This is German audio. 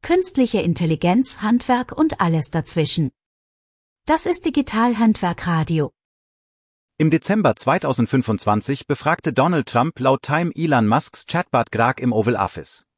künstliche Intelligenz, Handwerk und alles dazwischen. Das ist Digital-Handwerk Radio. Im Dezember 2025 befragte Donald Trump laut Time Elon Musks Chatbot Grok im Oval Office.